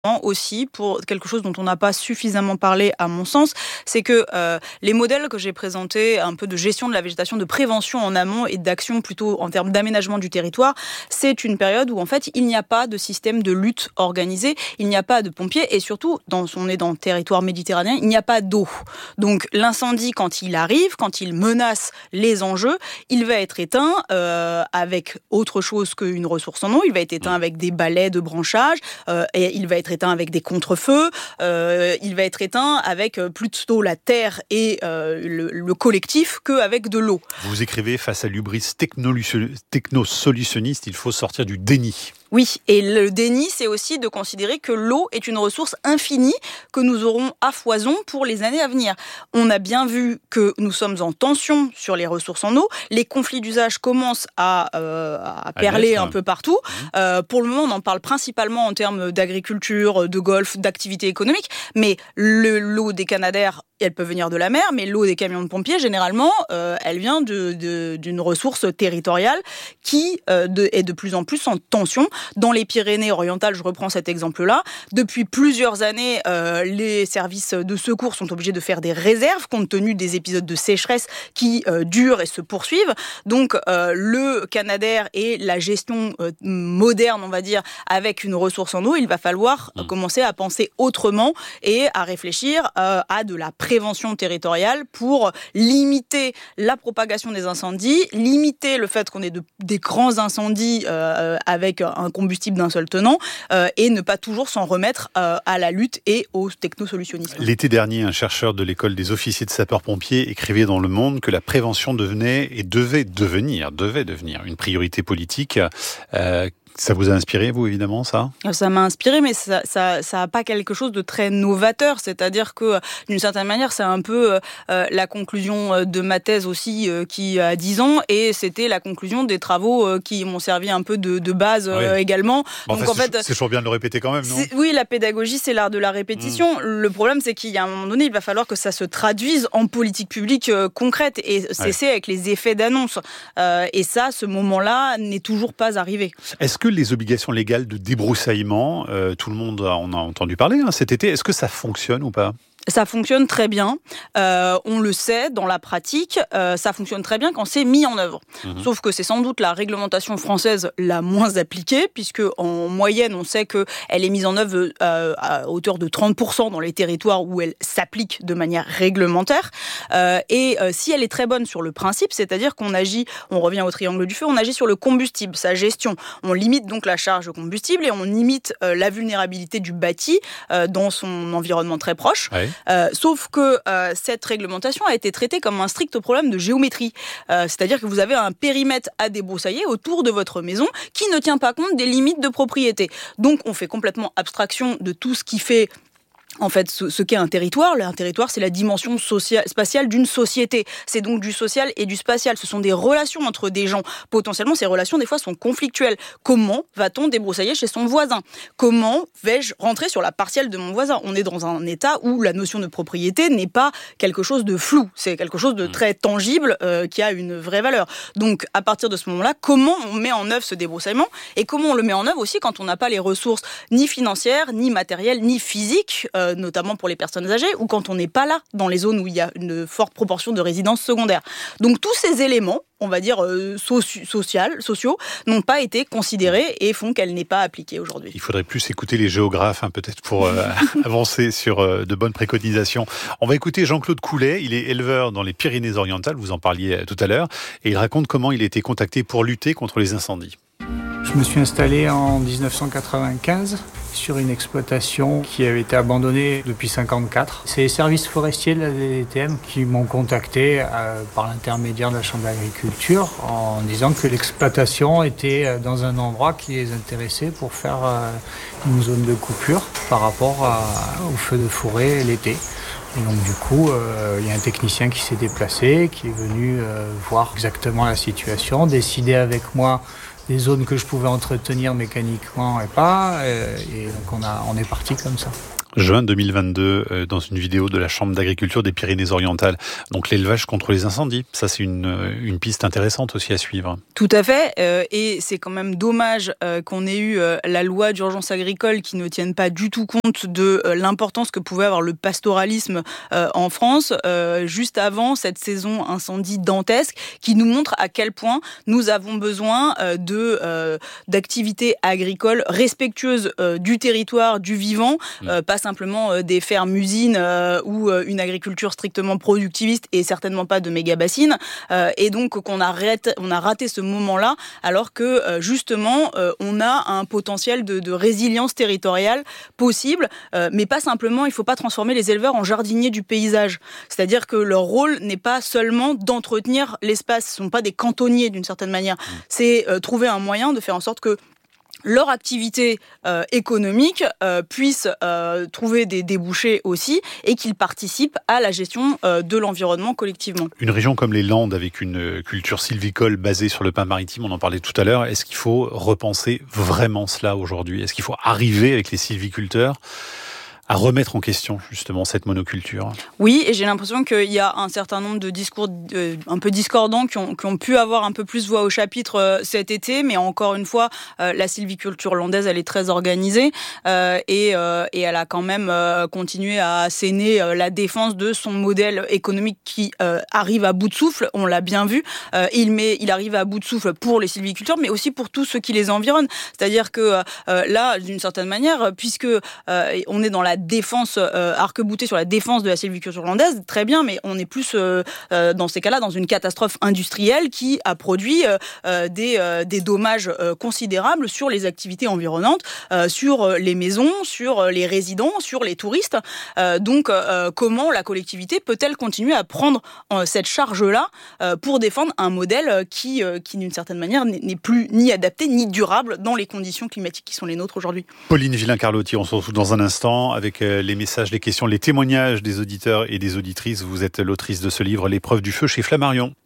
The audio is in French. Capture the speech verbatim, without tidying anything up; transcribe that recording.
aussi pour quelque chose dont on n'a pas suffisamment parlé à mon sens, c'est que euh, les modèles que j'ai présentés, un peu de gestion de la végétation, de prévention en amont et d'action plutôt en termes d'aménagement du territoire, c'est une période où en fait il n'y a pas de système de lutte organisé, il n'y a pas de pompiers et surtout, dans, on est dans le territoire méditerranéen, il n'y a pas d'eau. Donc l'incendie, quand il arrive, quand il menace les enjeux, il va être éteint euh, avec autre chose qu'une ressource en eau, il va être éteint avec des balais de branchage, euh, et il va être éteint avec des contre-feux, euh, il va être éteint avec plutôt la terre et euh, le, le collectif qu'avec de l'eau. Vous écrivez, face à l'hubris technosolutionniste, il faut sortir du déni. Oui, et le déni, c'est aussi de considérer que l'eau est une ressource infinie que nous aurons à foison pour les années à venir. On a bien vu que nous sommes en tension sur les ressources en eau. Les conflits d'usage commencent à, euh, à perler à un peu partout. Mmh. Euh, pour le moment, on en parle principalement en termes d'agriculture, de golf, d'activité économique. Mais le, l'eau des Canadaires, elle peut venir de la mer, mais l'eau des camions de pompiers, généralement, euh, elle vient de, de, d'une ressource territoriale qui euh, de, est de plus en plus en tension. Dans les Pyrénées-Orientales, je reprends cet exemple-là, depuis plusieurs années, euh, les services de secours sont obligés de faire des réserves compte tenu des épisodes de sécheresse qui euh, durent et se poursuivent. Donc, euh, le Canadair et la gestion euh, moderne, on va dire, avec une ressource en eau, il va falloir mmh. commencer à penser autrement et à réfléchir euh, à de la prévention territoriale pour limiter la propagation des incendies, limiter le fait qu'on ait de, des grands incendies euh, avec un combustible d'un seul tenant euh, et ne pas toujours s'en remettre euh, à la lutte et au technosolutionnisme. L'été dernier, un chercheur de l'école des officiers de sapeurs-pompiers écrivait dans Le Monde que la prévention devenait et devait devenir, devait devenir une priorité politique. Euh, Ça vous a inspiré, vous, évidemment, ça ? Ça m'a inspiré, mais ça ça, ça a pas quelque chose de très novateur. C'est-à-dire que, d'une certaine manière, c'est un peu euh, la conclusion de ma thèse aussi, euh, qui a dix ans, et c'était la conclusion des travaux euh, qui m'ont servi un peu de, de base euh, oui. également. Bon, Donc, enfin, en fait, c'est, c'est toujours bien de le répéter quand même, non ? Oui, la pédagogie, c'est l'art de la répétition. Mmh. Le problème, c'est qu'il y a un moment donné, il va falloir que ça se traduise en politique publique euh, concrète et cesser ouais. avec les effets d'annonce. Euh, et ça, ce moment-là n'est toujours pas arrivé. Est-ce que les obligations légales de débroussaillement, euh, tout le monde en a entendu parler hein, cet été, est-ce que ça fonctionne ou pas ? Ça fonctionne très bien. Euh, on le sait dans la pratique. Euh, ça fonctionne très bien quand c'est mis en œuvre. Mmh. Sauf que c'est sans doute la réglementation française la moins appliquée, puisque en moyenne, on sait que elle est mise en œuvre euh, à hauteur de trente pour cent dans les territoires où elle s'applique de manière réglementaire. Euh, et euh, si elle est très bonne sur le principe, c'est-à-dire qu'on agit, on revient au triangle du feu, on agit sur le combustible, sa gestion. On limite donc la charge de combustible et on limite euh, la vulnérabilité du bâti euh, dans son environnement très proche. Ouais. Euh, sauf que euh, cette réglementation a été traitée comme un strict problème de géométrie. Euh, c'est-à-dire que vous avez un périmètre à débroussailler autour de votre maison qui ne tient pas compte des limites de propriété. Donc on fait complètement abstraction de tout ce qui fait en fait, ce, ce qu'est un territoire, un territoire, c'est la dimension sociale, spatiale d'une société. C'est donc du social et du spatial. Ce sont des relations entre des gens. Potentiellement, ces relations, des fois, sont conflictuelles. Comment va-t-on débroussailler chez son voisin ? Comment vais-je rentrer sur la parcelle de mon voisin ? On est dans un état où la notion de propriété n'est pas quelque chose de flou. C'est quelque chose de très tangible euh, qui a une vraie valeur. Donc, à partir de ce moment-là, comment on met en œuvre ce débroussaillement ? Et comment on le met en œuvre aussi quand on n'a pas les ressources ni financières, ni matérielles, ni physiques euh, notamment pour les personnes âgées, ou quand on n'est pas là, dans les zones où il y a une forte proportion de résidences secondaires. Donc tous ces éléments, on va dire euh, soci- social, sociaux, n'ont pas été considérés et font qu'elle n'est pas appliquée aujourd'hui. Il faudrait plus écouter les géographes, hein, peut-être pour euh, avancer sur euh, de bonnes préconisations. On va écouter Jean-Claude Coulet, il est éleveur dans les Pyrénées-Orientales, vous en parliez tout à l'heure, et il raconte comment il a été contacté pour lutter contre les incendies. Je me suis installé en dix-neuf cent quatre-vingt-quinze sur une exploitation qui avait été abandonnée depuis cinquante-quatre. C'est les services forestiers de la D D T M qui m'ont contacté euh, par l'intermédiaire de la Chambre d'agriculture en disant que l'exploitation était dans un endroit qui les intéressait pour faire euh, une zone de coupure par rapport à, au feu de forêt l'été. Et donc du coup, euh, il y a un technicien qui s'est déplacé, qui est venu euh, voir exactement la situation, décider avec moi des zones que je pouvais entretenir mécaniquement et pas, et donc on, a, on est parti comme ça. Juin deux mille vingt-deux, euh, dans une vidéo de la Chambre d'agriculture des Pyrénées-Orientales. Donc l'élevage contre les incendies, ça c'est une, une piste intéressante aussi à suivre. Tout à fait, euh, et c'est quand même dommage euh, qu'on ait eu euh, la loi d'urgence agricole qui ne tienne pas du tout compte de euh, l'importance que pouvait avoir le pastoralisme euh, en France, euh, juste avant cette saison incendie dantesque, qui nous montre à quel point nous avons besoin euh, de, euh, d'activités agricoles respectueuses euh, du territoire, du vivant, euh, pas simplement euh, des fermes-usines euh, ou euh, une agriculture strictement productiviste et certainement pas de méga-bassines. Euh, et donc qu'on a raté, on a raté ce moment-là alors que euh, justement euh, on a un potentiel de, de résilience territoriale possible, euh, mais pas simplement, il ne faut pas transformer les éleveurs en jardiniers du paysage. C'est-à-dire que leur rôle n'est pas seulement d'entretenir l'espace, ce ne sont pas des cantonniers d'une certaine manière. C'est euh, trouver un moyen de faire en sorte que leur activité euh, économique euh, puisse euh, trouver des débouchés aussi et qu'ils participent à la gestion euh, de l'environnement collectivement. Une région comme les Landes avec une culture sylvicole basée sur le pain maritime, on en parlait tout à l'heure, est-ce qu'il faut repenser vraiment cela aujourd'hui ? Est-ce qu'il faut arriver avec les sylviculteurs à remettre en question justement cette monoculture? Oui, et j'ai l'impression qu'il y a un certain nombre de discours euh, un peu discordants qui ont, qui ont pu avoir un peu plus voix au chapitre euh, cet été, mais encore une fois, euh, la sylviculture landaise, elle est très organisée euh, et, euh, et elle a quand même euh, continué à asséner euh, la défense de son modèle économique qui euh, arrive à bout de souffle, on l'a bien vu, euh, il, met, il arrive à bout de souffle pour les sylviculteurs, mais aussi pour tous ceux qui les environnent. C'est-à-dire que euh, là, d'une certaine manière, puisque euh, on est dans la défense, euh, arc-boutée sur la défense de la sylviculture landaise, très bien, mais on est plus euh, euh, dans ces cas-là dans une catastrophe industrielle qui a produit euh, des, euh, des dommages euh, considérables sur les activités environnantes, euh, sur les maisons, sur les résidents, sur les touristes. Euh, donc, euh, comment la collectivité peut-elle continuer à prendre euh, cette charge-là euh, pour défendre un modèle qui, euh, qui d'une certaine manière, n'est plus ni adapté ni durable dans les conditions climatiques qui sont les nôtres aujourd'hui. Pauline Villain-Carlotti, on se retrouve dans un instant avec les messages, les questions, les témoignages des auditeurs et des auditrices. Vous êtes l'autrice de ce livre, L'épreuve du feu, chez Flammarion.